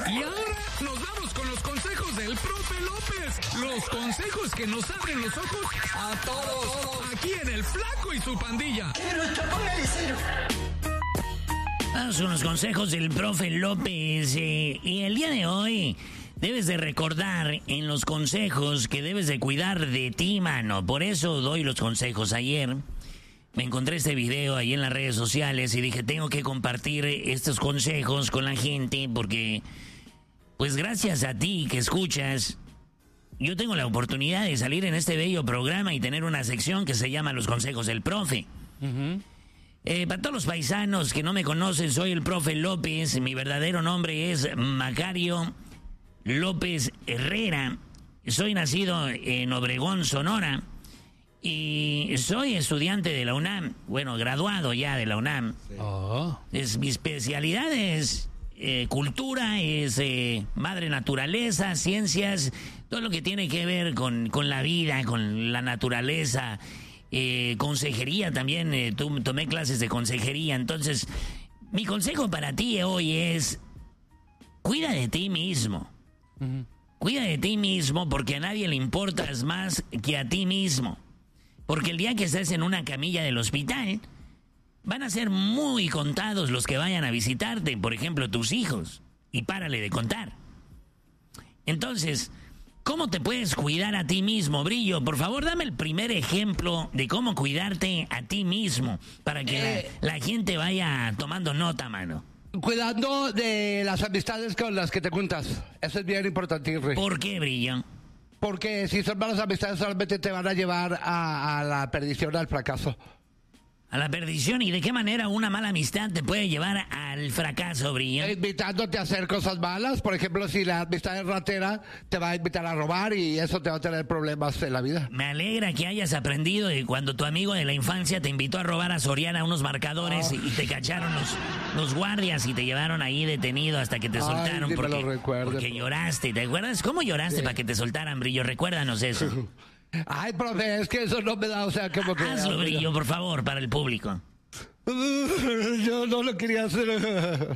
Y ahora nos vamos con los consejos del profe López. Los consejos que nos abren los ojos a todos. Aquí en El Flaco y su Pandilla. Vamos con los consejos del profe López. Y el día de hoy debes de recordar en los consejos que debes de cuidar de ti, mano. Por eso doy los consejos. Ayer me encontré este video ahí en las redes sociales y dije, tengo que compartir estos consejos con la gente porque, pues gracias a ti que escuchas, yo tengo la oportunidad de salir en este bello programa y tener una sección que se llama Los Consejos del Profe. Para todos los paisanos que no me conocen, soy el profe López. Mi verdadero nombre es Macario López Herrera. Soy nacido en Obregón, Sonora. Y soy estudiante de la UNAM. Bueno, graduado ya de la UNAM. Sí. Mi especialidad es cultura, es madre naturaleza, ciencias, todo lo que tiene que ver con la vida, con la naturaleza. Consejería también, tomé clases de consejería. Entonces, mi consejo para ti hoy es: cuida de ti mismo. Cuida de ti mismo, porque a nadie le importas más que a ti mismo. Porque el día que estés en una camilla del hospital, van a ser muy contados los que vayan a visitarte, por ejemplo, tus hijos. Y párale de contar. Entonces, ¿cómo te puedes cuidar a ti mismo, Brillo? Por favor, dame el primer ejemplo de cómo cuidarte a ti mismo, para que la gente vaya tomando nota, mano. Cuidando de las amistades con las que te juntas. Eso es bien importante. ¿Por qué, Brillo? Porque si son malas amistades solamente te van a llevar a la perdición, al fracaso. A la perdición. ¿Y de qué manera una mala amistad te puede llevar al fracaso, Brillo? Invitándote a hacer cosas malas. Por ejemplo, si la amistad es ratera, te va a invitar a robar y eso te va a tener problemas en la vida. Me alegra que hayas aprendido de cuando tu amigo de la infancia te invitó a robar a Soriana unos marcadores y te cacharon los guardias y te llevaron ahí detenido hasta que te soltaron. Porque lloraste. ¿Te acuerdas? ¿Cómo lloraste para que te soltaran, Brillo? Recuérdanos eso. Ay, profe, es que eso no me da, o sea, como que... Hazlo, Brillo, por favor, para el público. Yo no lo quería hacer.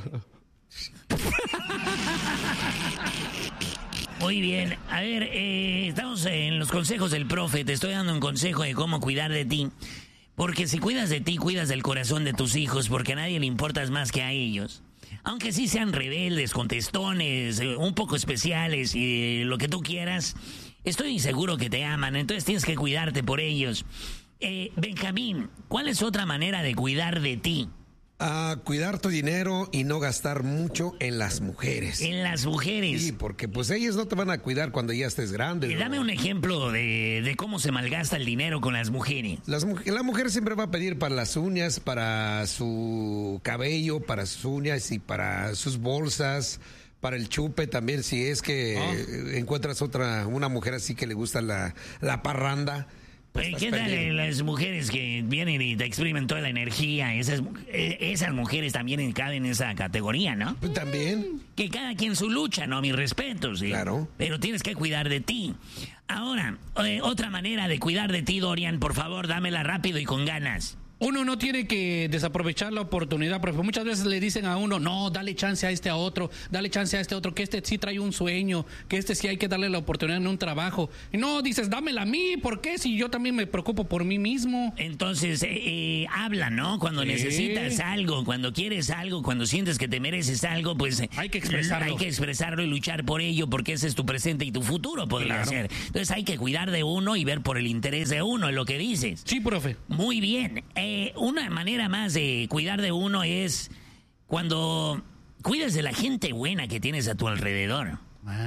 Muy bien. A ver, estamos en los consejos del profe. Te estoy dando un consejo de cómo cuidar de ti. Porque si cuidas de ti, cuidas del corazón de tus hijos, porque a nadie le importas más que a ellos. Aunque sí sean rebeldes, contestones, un poco especiales y lo que tú quieras, estoy seguro que te aman, entonces tienes que cuidarte por ellos. Benjamín, ¿cuál es otra manera de cuidar de ti? Cuidar tu dinero y no gastar mucho en las mujeres. En las mujeres. Sí, porque pues ellas no te van a cuidar cuando ya estés grande. Dame un ejemplo de cómo se malgasta el dinero con las mujeres. La mujer siempre va a pedir para las uñas, para su cabello, para sus uñas y para sus bolsas, para el chupe también, si es que encuentras una mujer así que le gusta la parranda. ¿Qué tal las mujeres que vienen y te exprimen toda la energía? Esas mujeres también caben en esa categoría, ¿no? También. Que cada quien su lucha, ¿no? Mis respetos, ¿sí? Claro. Pero tienes que cuidar de ti. Ahora, otra manera de cuidar de ti, Dorian, por favor, dámela rápido y con ganas. Uno no tiene que desaprovechar la oportunidad, porque muchas veces le dicen a uno, no, dale chance a este otro, que este sí trae un sueño, que este sí hay que darle la oportunidad en un trabajo. Y no, dices, dámela a mí, ¿por qué? Si yo también me preocupo por mí mismo. Entonces, habla, ¿no? Cuando necesitas algo, cuando quieres algo, cuando sientes que te mereces algo, pues hay que expresarlo. Hay que expresarlo y luchar por ello, porque ese es tu presente y tu futuro, podría ser. Entonces hay que cuidar de uno y ver por el interés de uno, es lo que dices. Sí, profe. Muy bien. Una manera más de cuidar de uno es cuando cuidas de la gente buena que tienes a tu alrededor.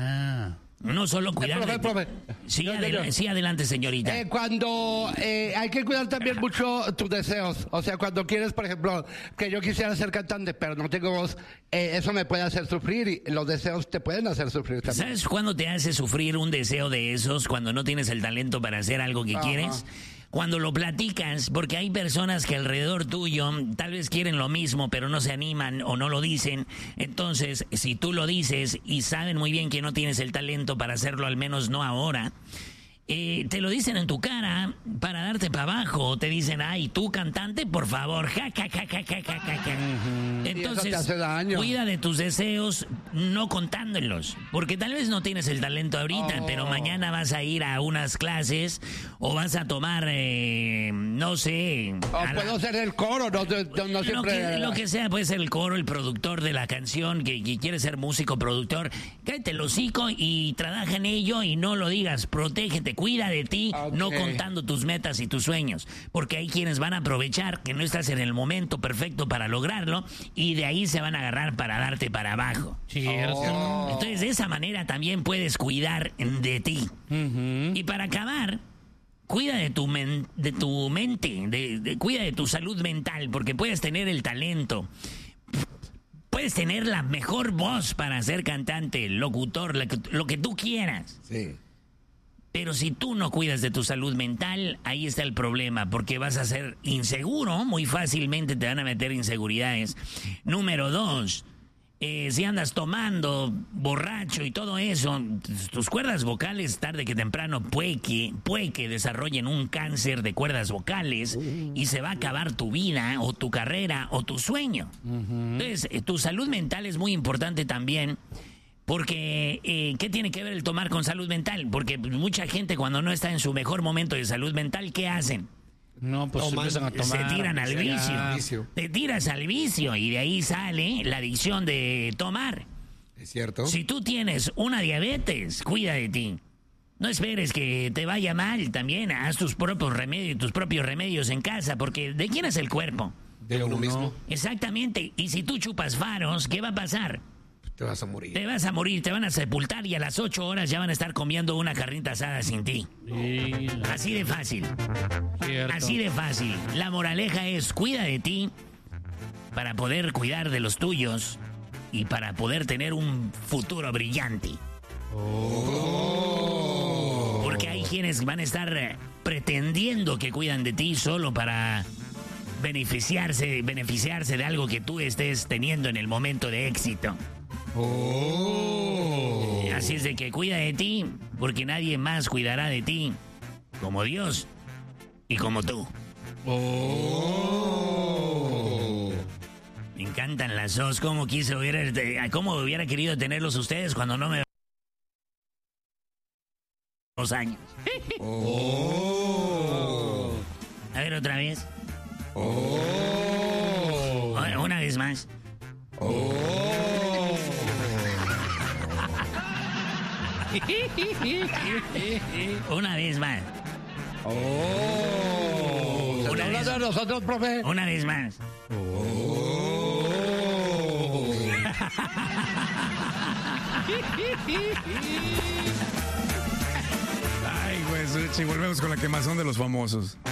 No solo cuidar profe. Sí, adelante, señorita. Cuando hay que cuidar también mucho tus deseos. O sea, cuando quieres, por ejemplo, que yo quisiera ser cantante, pero no tengo voz, eso me puede hacer sufrir y los deseos te pueden hacer sufrir también. ¿Sabes cuándo te hace sufrir un deseo de esos? Cuando no tienes el talento para hacer algo que quieres. Cuando lo platicas, porque hay personas que alrededor tuyo tal vez quieren lo mismo, pero no se animan o no lo dicen. Entonces, si tú lo dices y saben muy bien que no tienes el talento para hacerlo, al menos no ahora, te lo dicen en tu cara para darte para abajo. Te dicen, ay, tú cantante, por favor. Ja, ja, ja, ja, ja, ja, ja. Entonces, y eso te hace daño. cuida de tus deseos no contándolos. Porque tal vez no tienes el talento ahorita, pero mañana vas a ir a unas clases o vas a tomar, no sé. Puedo ser el coro, no siempre. Lo que sea, puede ser el coro, el productor de la canción, que quiere ser músico, productor. Cállate el hocico y trabaja en ello y no lo digas. Protégete, cuida de ti, no contando tus metas y tus sueños. Porque hay quienes van a aprovechar que no estás en el momento perfecto para lograrlo y de ahí se van a agarrar para darte para abajo. Cierto. Entonces, de esa manera también puedes cuidar de ti. Y para acabar, cuida de tu mente, cuida de tu salud mental, porque puedes tener el talento. Puedes tener la mejor voz para ser cantante, locutor, lo que tú quieras. Sí. Pero si tú no cuidas de tu salud mental, ahí está el problema, porque vas a ser inseguro, muy fácilmente te van a meter inseguridades. Número 2, si andas tomando, borracho y todo eso, tus cuerdas vocales tarde que temprano puede que desarrollen un cáncer de cuerdas vocales y se va a acabar tu vida o tu carrera o tu sueño. Entonces, tu salud mental es muy importante también. Porque, ¿qué tiene que ver el tomar con salud mental? Porque mucha gente cuando no está en su mejor momento de salud mental, ¿qué hacen? No, pues empiezan a tomar. Se tiran al vicio. Te tiras al vicio y de ahí sale la adicción de tomar. ¿Es cierto? Si tú tienes una diabetes, cuida de ti. No esperes que te vaya mal también. Haz tus propios remedios en casa, porque ¿de quién es el cuerpo? De uno mismo. Exactamente. Y si tú chupas faros, ¿qué va a pasar? Te vas a morir. Te vas a morir, te van a sepultar y a las 8 horas ya van a estar comiendo una carnita asada sin ti. Sí, Así de fácil. cierto. Así de fácil. La moraleja es, cuida de ti para poder cuidar de los tuyos y para poder tener un futuro brillante. Porque hay quienes van a estar pretendiendo que cuidan de ti solo para beneficiarse de algo que tú estés teniendo en el momento de éxito. Así es de que cuida de ti, porque nadie más cuidará de ti como Dios y como tú. Me encantan las dos. ¿Cómo hubiera querido tenerlos ustedes cuando no me... 2 años. A ver, otra vez. Una vez más. Una vez más. ¿Está hablando de nosotros, profe? Una vez más. Ay, pues, Suchi, volvemos con la quemazón de los famosos.